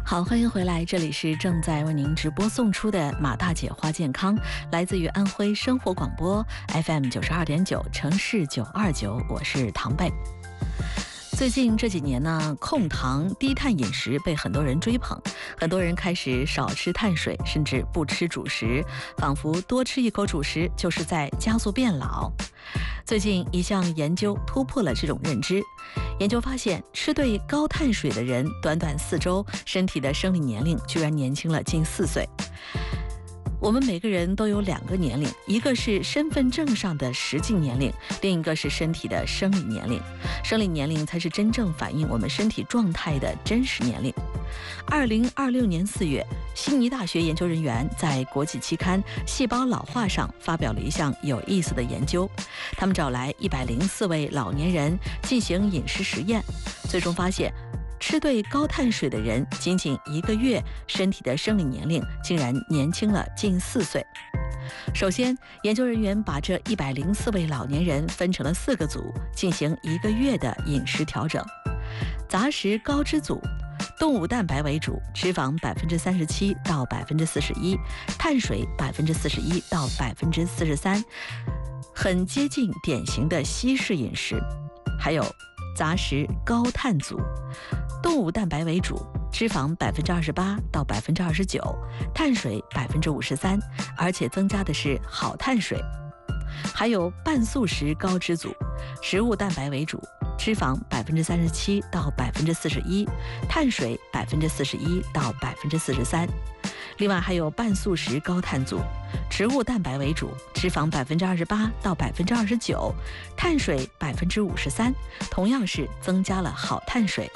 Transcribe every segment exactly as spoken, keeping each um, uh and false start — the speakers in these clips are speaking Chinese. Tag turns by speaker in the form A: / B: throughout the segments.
A: 好，欢迎回来，这里是正在为您直播送出的马大姐话健康，来自于安徽生活广播 F M 九十二点九，城市九二九，我是唐贝。最近这几年呢，控糖低碳饮食被很多人追捧，很多人开始少吃碳水，甚至不吃主食，仿佛多吃一口主食就是在加速变老。最近一项研究突破了这种认知，研究发现，吃对高碳水的人，短短四周，身体的生理年龄居然年轻了近四岁。我们每个人都有两个年龄，一个是身份证上的实际年龄，另一个是身体的生理年龄。生理年龄才是真正反映我们身体状态的真实年龄。二零二六年四月，悉尼大学研究人员在国际期刊《细胞老化》上发表了一项有意思的研究。他们找来一百零四位老年人进行饮食实验，最终发现，吃对高碳水的人，仅仅一个月，身体的生理年龄竟然年轻了近四岁。首先，研究人员把这一百零四位老年人分成了四个组，进行一个月的饮食调整。杂食高脂组，动物蛋白为主，脂肪百分之三十七到百分之四十一，碳水百分之四十一到百分之四十三，很接近典型的西式饮食。还有杂食高碳组，动物蛋白为主，脂肪百分之二十八到百分之二十九，碳水百分之五十三，而且增加的是好碳水。还有半素食高脂组，植物蛋白为主，脂肪百分之三十七到百分之四十一，碳水百分之四十一到百分之四十三。另外还有半素食高碳组，植物蛋白为主，脂肪百分之二十八到百分之二十九，碳水百分之五十三，同样是增加了好碳水。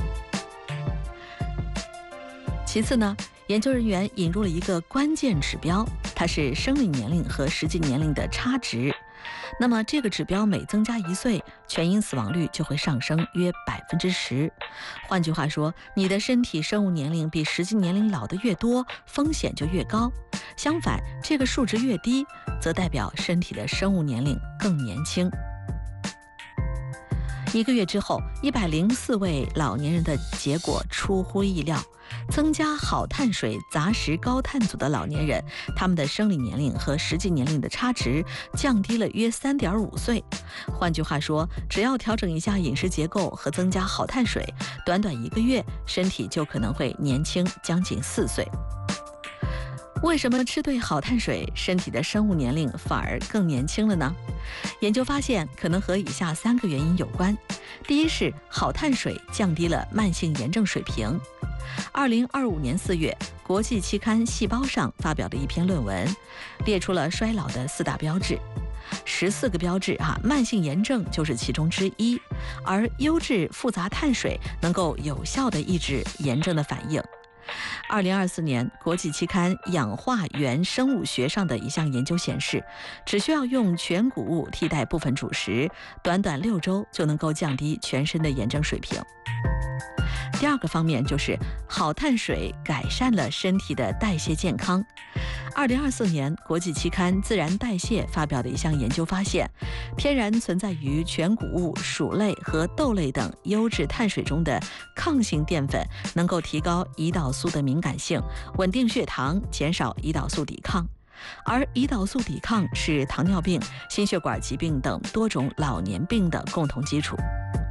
A: 其次呢，研究人员引入了一个关键指标，它是生理年龄和实际年龄的差值。那么这个指标每增加一岁，全因死亡率就会上升约百分之十。换句话说，你的身体生物年龄比实际年龄老得越多，风险就越高。相反，这个数值越低，则代表身体的生物年龄更年轻。一个月之后，一百零四位老年人的结果出乎意料，增加好碳水杂食高碳组的老年人，他们的生理年龄和实际年龄的差值降低了约 三点五岁。换句话说，只要调整一下饮食结构和增加好碳水，短短一个月，身体就可能会年轻将近四岁。为什么吃对好碳水，身体的生物年龄反而更年轻了呢？研究发现，可能和以下三个原因有关。第一是好碳水降低了慢性炎症水平。二零二五年四月，国际期刊《细胞》上发表的一篇论文，列出了衰老的四大标志。十四个标志啊，慢性炎症就是其中之一，而优质复杂碳水能够有效地抑制炎症的反应。二零二四年，国际期刊《氧化原生物学》上的一项研究显示，只需要用全谷物替代部分主食，短短六周就能够降低全身的炎症水平。第二个方面就是好碳水改善了身体的代谢健康。二零二四年，国际期刊《自然代谢》发表的一项研究发现，天然存在于全谷物、薯类和豆类等优质碳水中的抗性淀粉，能够提高胰岛素的敏感性，稳定血糖，减少胰岛素抵抗。而胰岛素抵抗是糖尿病、心血管疾病等多种老年病的共同基础。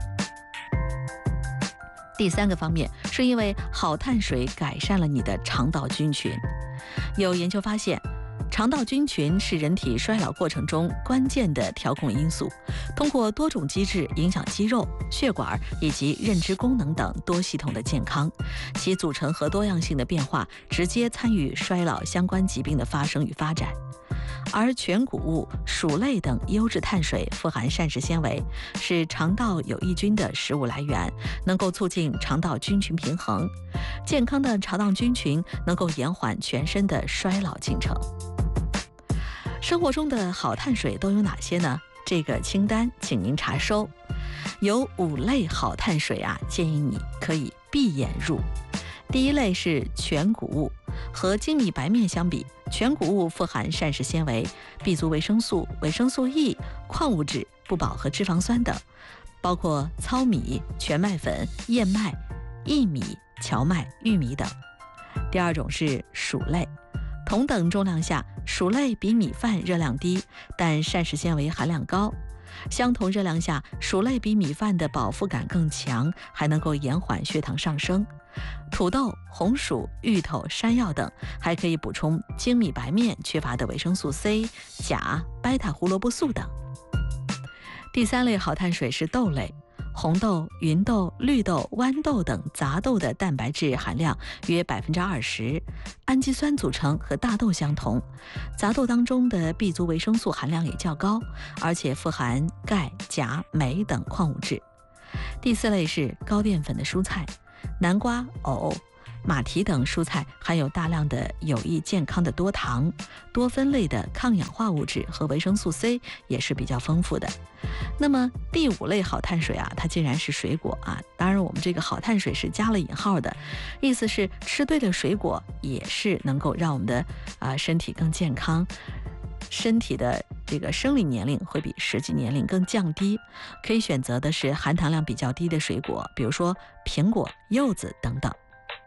A: 第三个方面，是因为好碳水改善了你的肠道菌群。有研究发现，肠道菌群是人体衰老过程中关键的调控因素，通过多种机制影响肌肉、血管以及认知功能等多系统的健康，其组成和多样性的变化直接参与衰老相关疾病的发生与发展。而全谷物、薯类等优质碳水富含膳食纤维，是肠道有益菌的食物来源，能够促进肠道菌群平衡。健康的肠道菌群能够延缓全身的衰老进程。生活中的好碳水都有哪些呢？这个清单请您查收。有五类好碳水啊，建议你可以闭眼入。第一类是全谷物，和精米白面相比，全谷物富含膳食纤维、B 族维生素、维生素 E、矿物质、不饱和脂肪酸等，包括糙米、全麦粉、燕麦、 薏米、荞麦、玉米等。第二种是薯类，同等重量下，薯类比米饭热量低，但膳食纤维含量高。相同热量下，薯类比米饭的饱腹感更强，还能够延缓血糖上升。土豆、红薯、芋头、山药等还可以补充精米白面缺乏的维生素 C、钾、贝塔胡萝卜素等。第三类好碳水是豆类，红豆、芸豆、绿豆、豌豆等杂豆的蛋白质含量约百分之二十，氨基酸组成和大豆相同。杂豆当中的 B 族维生素含量也较高，而且富含钙、钾、镁等矿物质。第四类是高淀粉的蔬菜，南瓜、藕、马蹄等蔬菜含有大量的有益健康的多糖、多酚类的抗氧化物质和维生素 C 也是比较丰富的。那么第五类好碳水啊，它竟然是水果啊！当然，我们这个好碳水是加了引号的，意思是吃对了水果也是能够让我们的啊、呃、身体更健康，身体的这个生理年龄会比实际年龄更降低。可以选择的是含糖量比较低的水果，比如说苹果、柚子等等。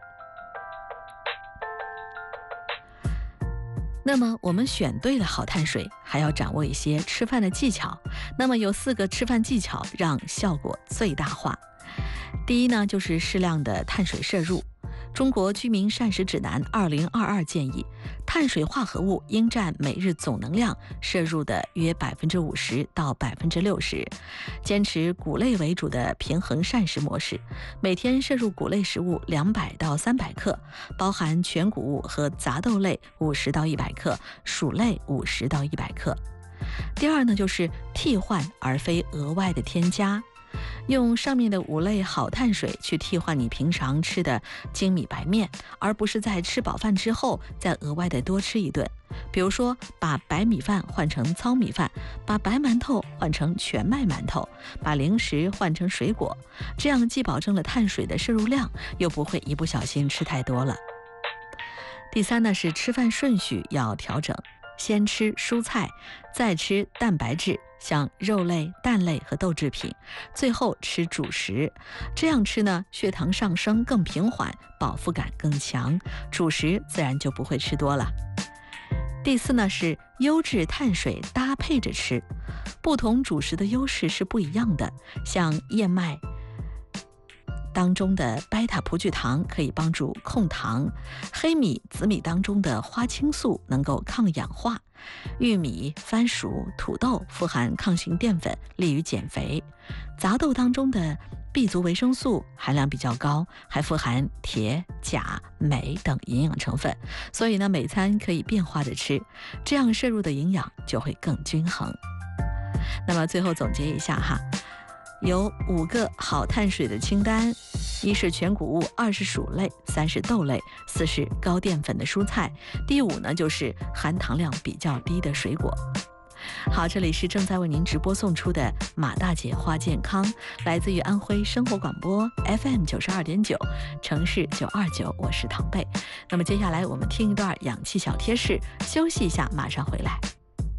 A: 那么我们选对了好碳水，还要掌握一些吃饭的技巧。那么有四个吃饭技巧让效果最大化。第一呢，就是适量的碳水摄入。中国居民膳食指南二零二二建议，碳水化合物应占每日总能量摄入的约百分之五十到百分之六十，坚持谷类为主的平衡膳食模式，每天摄入谷类食物两百到三百克，包含全谷物和杂豆类五十到一百克，薯类五十到一百克。第二呢，就是替换而非额外的添加。用上面的五类好碳水去替换你平常吃的精米白面，而不是在吃饱饭之后再额外的多吃一顿。比如说，把白米饭换成糙米饭，把白馒头换成全麦馒头，把零食换成水果，这样既保证了碳水的摄入量，又不会一不小心吃太多了。第三呢，是吃饭顺序要调整，先吃蔬菜，再吃蛋白质，像肉类、蛋类和豆制品，最后吃主食。这样吃呢，血糖上升更平缓，饱腹感更强，主食自然就不会吃多了。第四呢，是优质碳水搭配着吃，不同主食的优势是不一样的。像燕麦当中的贝塔葡聚糖可以帮助控糖，黑米、紫米当中的花青素能够抗氧化，玉米、番薯、土豆富含抗性淀粉，利于减肥。杂豆当中的 B 族维生素含量比较高，还富含铁、钾、镁等营养成分，所以呢，每餐可以变化着吃，这样摄入的营养就会更均衡。那么最后总结一下哈，有五个好碳水的清单：一是全谷物，二是薯类，三是豆类，四是高淀粉的蔬菜，第五呢就是含糖量比较低的水果。好，这里是正在为您直播送出的马大姐话健康，来自于安徽生活广播 F M 九十二点九，城市九二九，我是唐贝。那么接下来我们听一段氧气小贴士，休息一下，马上回来。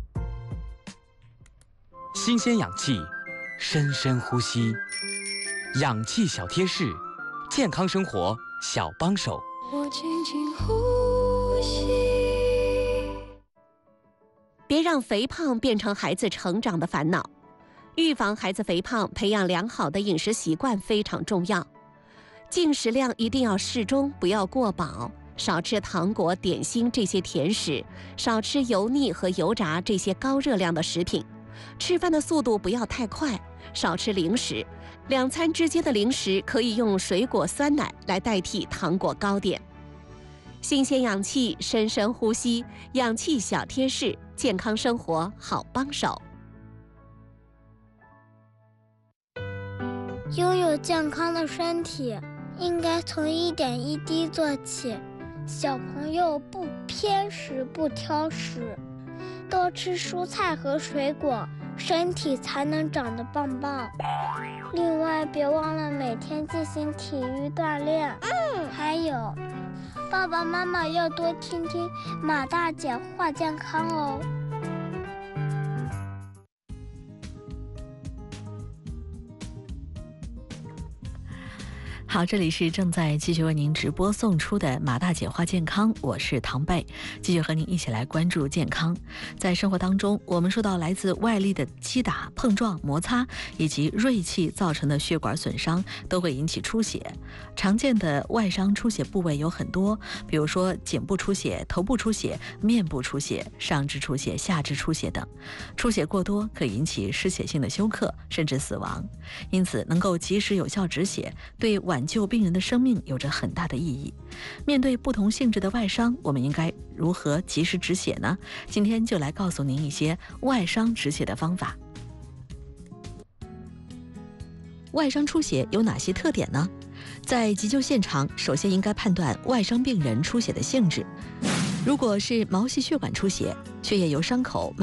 B: 新鲜氧气，深深呼吸，氧气小贴士，健康生活小帮手。
C: 我轻轻呼吸。别让肥胖变成孩子成长的烦恼。预防孩子肥胖，培养良好的饮食习惯非常重要。进食量一定要适中，不要过饱，少吃糖果、点心这些甜食，少吃油腻和油炸这些高热量的食品。吃饭的速度不要太快，少吃零食。两餐之间的零食可以用水果酸奶来代替糖果糕点。新鲜氧气，深深呼吸，氧气小贴士，健康生活好帮手。
D: 拥有健康的身体，应该从一点一滴做起。小朋友不偏食不挑食，多吃蔬菜和水果，身体才能长得棒棒。另外，别忘了每天进行体育锻炼。嗯，还有，爸爸妈妈要多听听马大姐话健康哦。
A: 好，这里是正在继续为您直播送出的马大姐话健康，我是唐贝，继续和您一起来关注健康。在生活当中，我们受到来自外力的击打、碰撞、摩擦以及锐器造成的血管损伤，都会引起出血。常见的外伤出血部位有很多，比如说颈部出血、头部出血、面部出血、上肢出血、下肢出血等。出血过多可以引起失血性的休克，甚至死亡。因此，能够及时有效止血，对挽救病人的生命有着很大的意义。面对不同性质的外伤，我们应该如何及时止血呢？今天就来告诉您一些外伤止血的方法。外伤出血有哪些特点呢？在急救现场，首先应该判断外伤病人出血的性质。如果是毛细血管出血，血液由伤口